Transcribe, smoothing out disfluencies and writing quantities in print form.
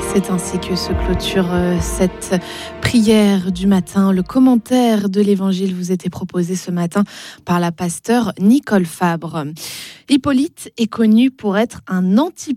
C'est ainsi que se clôture cette prière du matin. Le commentaire de l'Évangile vous était proposé ce matin par la pasteure Nicole Fabre. Hippolyte est connu pour être un